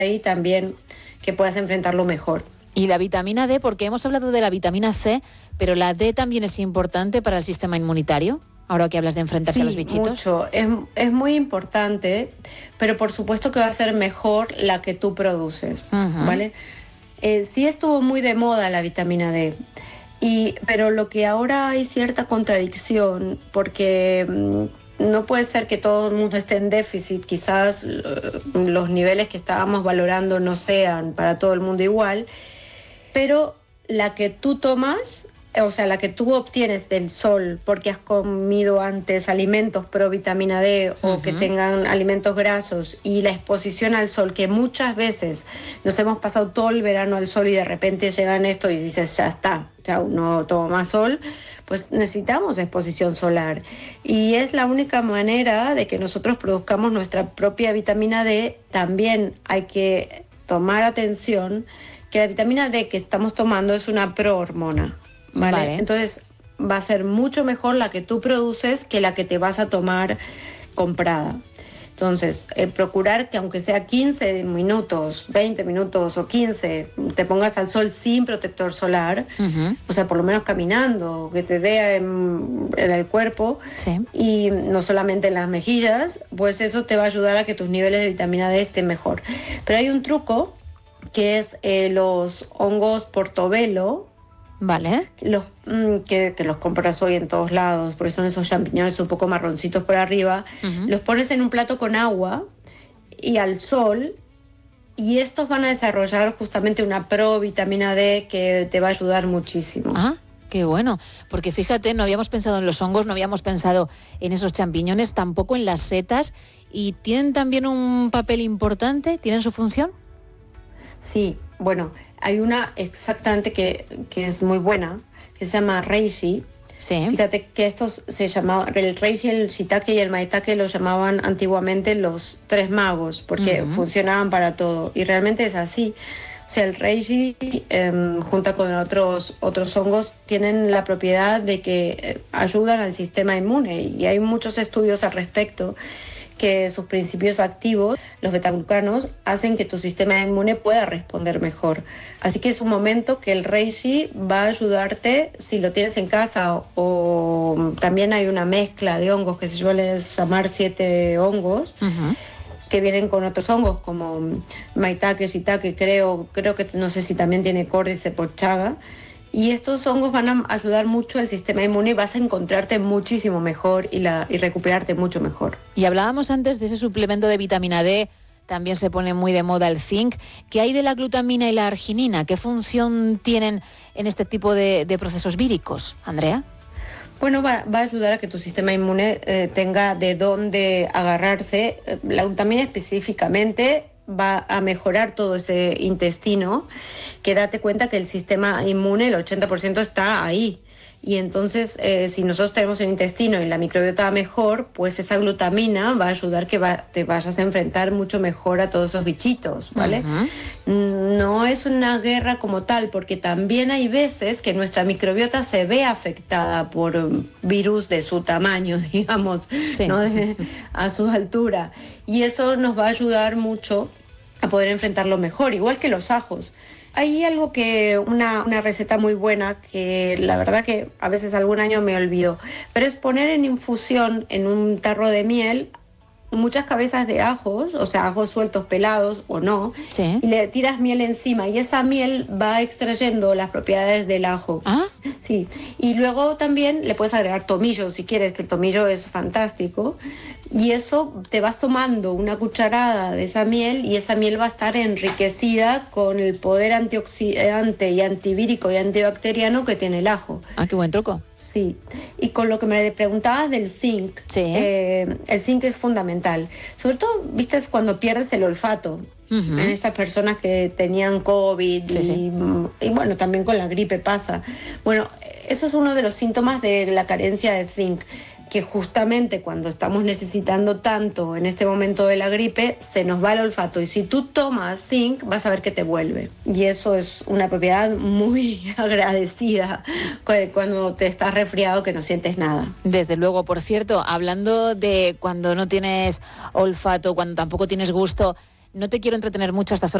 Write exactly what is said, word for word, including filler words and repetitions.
ahí también que puedas enfrentarlo mejor. Y la vitamina D, porque hemos hablado de la vitamina C, pero la D también es importante para el sistema inmunitario, ahora que hablas de enfrentarse sí, a los bichitos. Mucho, es, es muy importante, pero por supuesto que va a ser mejor la que tú produces, uh-huh. ¿vale? Eh, sí estuvo muy de moda la vitamina D, y, pero lo que ahora hay cierta contradicción, porque mmm, no puede ser que todo el mundo esté en déficit, quizás uh, los niveles que estábamos valorando no sean para todo el mundo igual, pero la que tú tomas, o sea, la que tú obtienes del sol porque has comido antes alimentos pro vitamina D uh-huh. o que tengan alimentos grasos, y la exposición al sol, que muchas veces nos hemos pasado todo el verano al sol y de repente llegan esto y dices, ya está, ya no tomo más sol, pues necesitamos exposición solar. Y es la única manera de que nosotros produzcamos nuestra propia vitamina D. También hay que tomar atención que la vitamina D que estamos tomando es una prohormona, ¿vale? Vale. Entonces va a ser mucho mejor la que tú produces que la que te vas a tomar comprada. Entonces, eh, procurar que aunque sea quince minutos, veinte minutos o quince, te pongas al sol sin protector solar, uh-huh. o sea, por lo menos caminando, que te dé en, en el cuerpo, sí. y no solamente en las mejillas, pues eso te va a ayudar a que tus niveles de vitamina D estén mejor. Pero hay un truco que es eh, los hongos portobelo, vale, los, mmm, que, que los compras hoy en todos lados, porque son esos champiñones un poco marroncitos por arriba, uh-huh. los pones en un plato con agua y al sol, y estos van a desarrollar justamente una provitamina D que te va a ayudar muchísimo. Ah, qué bueno, porque fíjate, no habíamos pensado en los hongos, no habíamos pensado en esos champiñones, tampoco en las setas, y tienen también un papel importante, ¿tienen su función? Sí, bueno, hay una exactamente que, que es muy buena, que se llama reishi. Sí. Fíjate que estos se llamaban, el reishi, el shiitake y el maitake los llamaban antiguamente los tres magos, porque uh-huh. funcionaban para todo, y realmente es así. O sea, el reishi, eh, junto con otros, otros hongos, tienen la propiedad de que eh, ayudan al sistema inmune, y hay muchos estudios al respecto, que sus principios activos, los betaglucanos, hacen que tu sistema inmune pueda responder mejor. Así que es un momento que el reishi va a ayudarte si lo tienes en casa, o, o también hay una mezcla de hongos que se suele llamar siete hongos, uh-huh. que vienen con otros hongos como maitake, shiitake, creo, creo que no sé si también tiene córdice por chaga. Y estos hongos van a ayudar mucho al sistema inmune y vas a encontrarte muchísimo mejor y, la, y recuperarte mucho mejor. Y hablábamos antes de ese suplemento de vitamina D, también se pone muy de moda el zinc. ¿Qué hay de la glutamina y la arginina? ¿Qué función tienen en este tipo de, de procesos víricos, Andrea? Bueno, va, va a ayudar a que tu sistema inmune eh, tenga de dónde agarrarse. La glutamina específicamente va a mejorar todo ese intestino, que date cuenta que el sistema inmune, el ochenta por ciento está ahí. Y entonces, eh, si nosotros tenemos el intestino y la microbiota mejor, pues esa glutamina va a ayudar que va, te vayas a enfrentar mucho mejor a todos esos bichitos, ¿vale? Uh-huh. No es una guerra como tal, porque también hay veces que nuestra microbiota se ve afectada por virus de su tamaño, digamos, sí. ¿no? De, a su altura. Y eso nos va a ayudar mucho a poder enfrentarlo mejor, igual que los ajos. Hay algo que, una, una receta muy buena, que la verdad que a veces algún año me olvido, pero es poner en infusión en un tarro de miel muchas cabezas de ajos, o sea, ajos sueltos pelados o no, sí. y le tiras miel encima y esa miel va extrayendo las propiedades del ajo. ¿Ah? Sí, y luego también le puedes agregar tomillo si quieres, que el tomillo es fantástico, y eso te vas tomando una cucharada de esa miel y esa miel va a estar enriquecida con el poder antioxidante y antivírico y antibacteriano que tiene el ajo. Ah, qué buen truco. Sí, y con lo que me preguntabas del zinc, sí. eh, el zinc es fundamental, sobre todo, viste, es cuando pierdes el olfato. Uh-huh. En estas personas que tenían COVID sí, y, sí. y bueno, también con la gripe pasa. Bueno, eso es uno de los síntomas de la carencia de zinc, que justamente cuando estamos necesitando tanto en este momento de la gripe, se nos va el olfato, y si tú tomas zinc vas a ver que te vuelve, y eso es una propiedad muy agradecida cuando te estás resfriado, que no sientes nada. Desde luego. Por cierto, hablando de cuando no tienes olfato, cuando tampoco tienes gusto, No te quiero entretener mucho a estas horas